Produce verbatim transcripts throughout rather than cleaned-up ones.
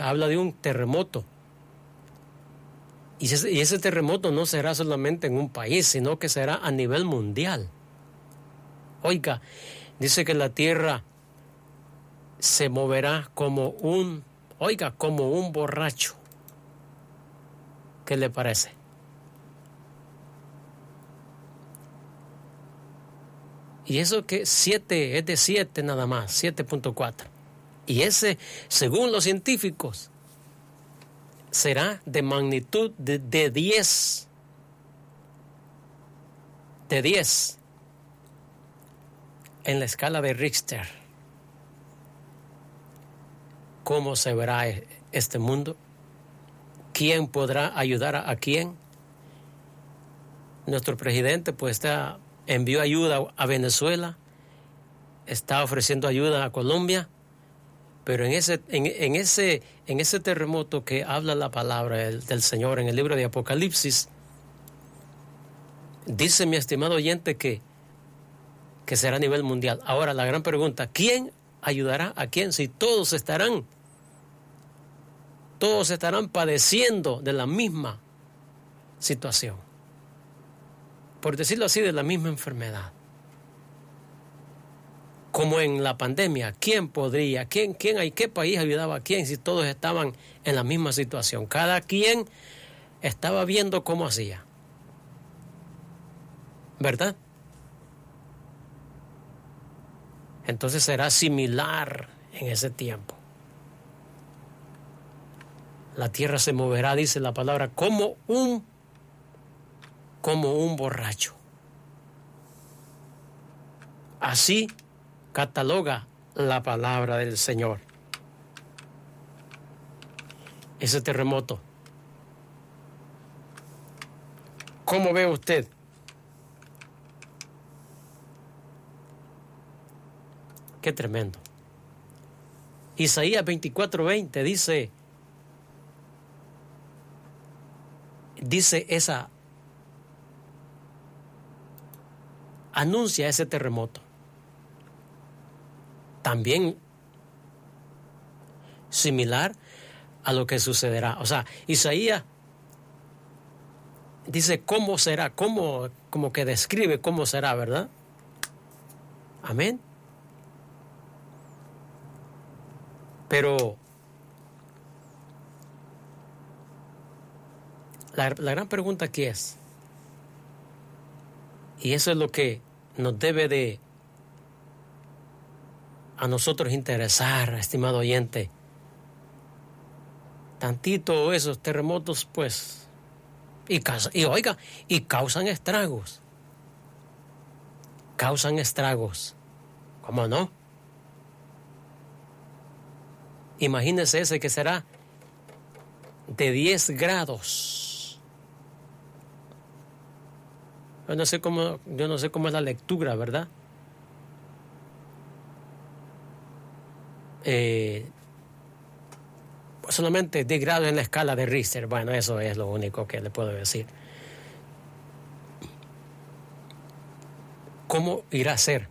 habla de un terremoto. Y ese, y ese terremoto no será solamente en un país, sino que será a nivel mundial. Oiga, dice que la tierra se moverá como un, oiga, como un borracho. ¿Qué le parece? Y eso que siete, es de siete nada más, siete punto cuatro. Y ese, según los científicos, será de magnitud de, de diez. De diez. En la escala de Richter. ¿Cómo se verá este mundo? ¿Quién podrá ayudar a, a quién? Nuestro presidente pues está, envió ayuda a Venezuela, está ofreciendo ayuda a Colombia, pero en ese, en, en ese, en ese terremoto que habla la palabra del, del Señor en el libro de Apocalipsis, dice mi estimado oyente que, que será a nivel mundial. Ahora la gran pregunta, ¿quién ayudará a quién si todos estarán, todos estarán padeciendo de la misma situación? Por decirlo así, de la misma enfermedad. Como en la pandemia, ¿quién podría, quién, quién hay, qué país ayudaba a quién si todos estaban en la misma situación? Cada quien estaba viendo cómo hacía. ¿Verdad? Entonces será similar en ese tiempo. La tierra se moverá, dice la palabra, como un, como un borracho. Así cataloga la palabra del Señor. Ese terremoto. ¿Cómo ve usted? Qué tremendo. Isaías veinticuatro veinte dice, dice esa, anuncia ese terremoto. También similar a lo que sucederá. O sea, Isaías dice cómo será, cómo, como que describe cómo será, ¿verdad? Amén. Pero la, la gran pregunta aquí es, y eso es lo que nos debe de a nosotros interesar, estimado oyente, tantito esos terremotos, pues, y, causa, y oiga, y causan estragos, causan estragos, ¿cómo no? Imagínese ese que será de diez grados. Yo no sé cómo, yo no sé cómo es la lectura, ¿verdad? Eh, solamente diez grados en la escala de Richter. Bueno, eso es lo único que le puedo decir. ¿Cómo irá a ser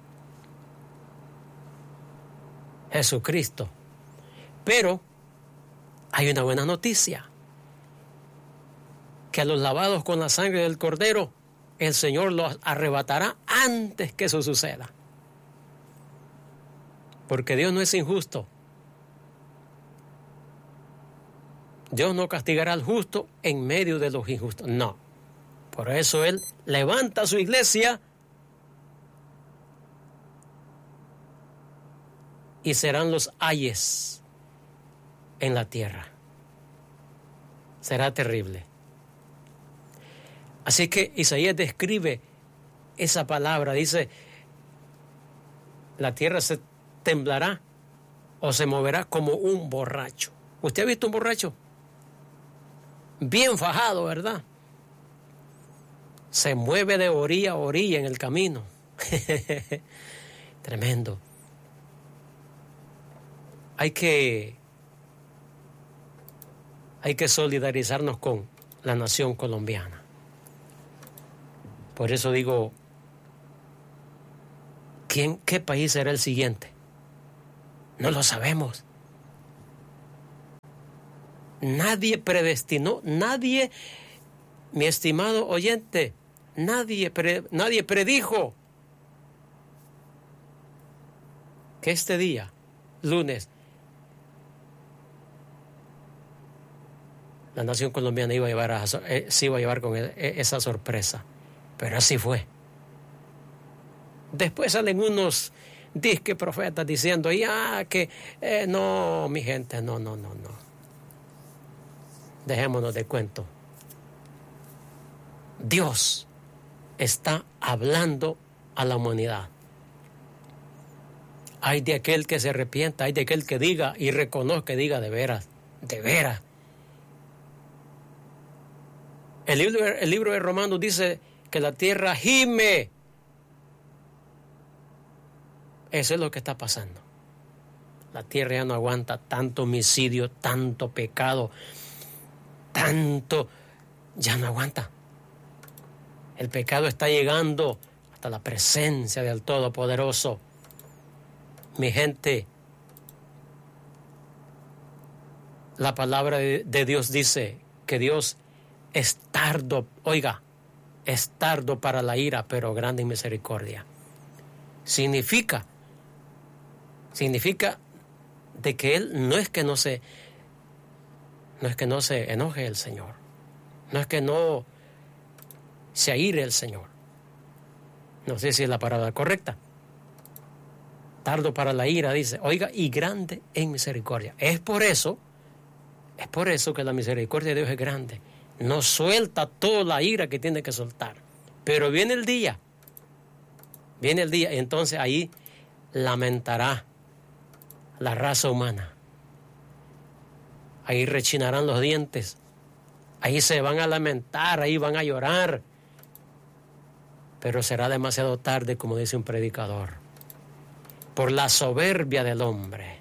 Jesucristo? Pero hay una buena noticia, que a los lavados con la sangre del Cordero, el Señor los arrebatará antes que eso suceda. Porque Dios no es injusto. Dios no castigará al justo en medio de los injustos. No. Por eso Él levanta su iglesia y serán los ayes en la tierra. Será terrible. Así que Isaías describe esa palabra. Dice, la tierra se temblará o se moverá como un borracho. ¿Usted ha visto un borracho? Bien fajado, ¿verdad? Se mueve de orilla a orilla en el camino. Tremendo. Hay que, hay que solidarizarnos con la nación colombiana. Por eso digo, ¿quién, qué país será el siguiente? No lo sabemos. Nadie predestinó, nadie, mi estimado oyente, nadie, pre, nadie predijo que este día, lunes, la nación colombiana iba a llevar a, eh, se iba a llevar con el, esa sorpresa. Pero así fue. Después salen unos disque profetas diciendo, ya que eh, no, mi gente, no, no, no, no. Dejémonos de cuento. Dios está hablando a la humanidad. Hay de aquel que se arrepienta, hay de aquel que diga y reconozca, que diga de veras, de veras. El libro, el libro de Romanos dice que la tierra gime. Eso es lo que está pasando. La tierra ya no aguanta tanto homicidio, tanto pecado, tanto, ya no aguanta. El pecado está llegando hasta la presencia del Todopoderoso. Mi gente, la palabra de, de Dios dice que Dios es tardo, oiga, es tardo para la ira, pero grande en misericordia. Significa, significa de que Él no es que no se, no es que no se enoje el Señor, no es que no se aire el Señor. No sé si es la palabra correcta. Tardo para la ira, dice, oiga, y grande en misericordia. Es por eso, es por eso que la misericordia de Dios es grande. No suelta toda la ira que tiene que soltar. Pero viene el día, viene el día, y entonces ahí lamentará la raza humana. Ahí rechinarán los dientes, ahí se van a lamentar, ahí van a llorar. Pero será demasiado tarde, como dice un predicador, por la soberbia del hombre.